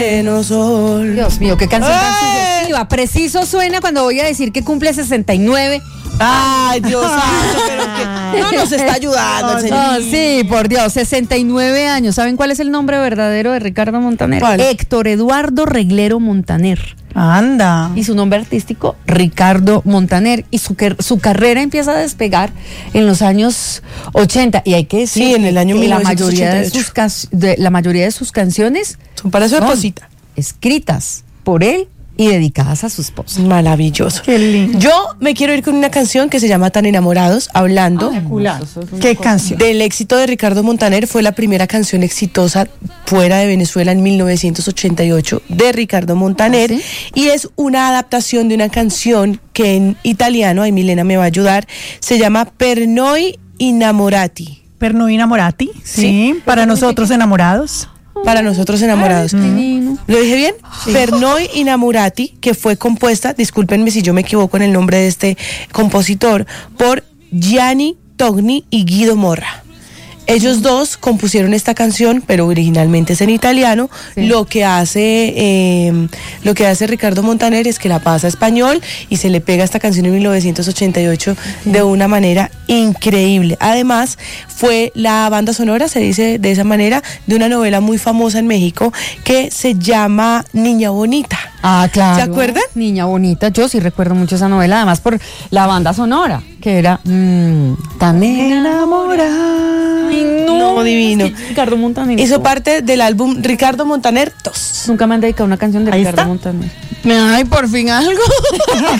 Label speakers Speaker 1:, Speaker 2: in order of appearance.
Speaker 1: Sol.
Speaker 2: Dios mío, qué canción tan sugestiva. Preciso suena cuando voy a decir que cumple 69.
Speaker 1: Ay, Dios santo, pero que no nos está ayudando el señor.
Speaker 2: Oh, sí, por Dios, 69 años. ¿Saben cuál es el nombre verdadero de Ricardo Montaner?
Speaker 1: ¿Cuál?
Speaker 2: Héctor Eduardo Reglero Montaner.
Speaker 3: Anda.
Speaker 2: Y su nombre artístico, Ricardo Montaner. Y su carrera empieza a despegar en los años 80. Y hay que decir
Speaker 1: Sí, en el año
Speaker 2: que la
Speaker 1: 1988.
Speaker 2: mayoría de sus canciones
Speaker 1: Son para su esposita.
Speaker 2: escritas por él y dedicadas a su esposa.
Speaker 1: Maravilloso.
Speaker 3: Qué lindo.
Speaker 1: Yo me quiero ir con una canción que se llama Tan Enamorados, hablando
Speaker 3: ¿Qué canción?
Speaker 1: del éxito de Ricardo Montaner. Fue la primera canción exitosa fuera de Venezuela en 1988 de Ricardo Montaner.
Speaker 2: ¿Ah, sí?
Speaker 1: Y es una adaptación de una canción que en italiano, ahí Milena me va a ayudar, se llama Per noi innamorati.
Speaker 3: Per noi innamorati, sí, para nosotros enamorados.
Speaker 1: Para nosotros enamorados.
Speaker 2: Divino.
Speaker 1: ¿Lo dije bien? Per noi innamorati, que fue compuesta, discúlpenme si yo me equivoco en el nombre de este compositor, por Gianni Togni y Guido Morra. Ellos dos compusieron esta canción, pero originalmente es en italiano.
Speaker 2: Sí.
Speaker 1: Lo que hace Ricardo Montaner es que la pasa a español y se le pega esta canción en 1988 de una manera increíble. Además, fue la banda sonora, se dice de esa manera, de una novela muy famosa en México que se llama Niña Bonita.
Speaker 2: Ah, claro.
Speaker 1: ¿Se acuerdan?
Speaker 2: Niña Bonita, yo sí recuerdo mucho esa novela, además por la banda sonora, que era tan enamorada. Ay,
Speaker 1: No, divino.
Speaker 2: Es que Ricardo Montaner.
Speaker 1: Hizo parte del álbum Ricardo Montaner 2.
Speaker 2: Nunca me han dedicado una canción de
Speaker 3: Ahí
Speaker 2: Ricardo
Speaker 3: está.
Speaker 2: Montaner.
Speaker 1: Ay, por fin algo.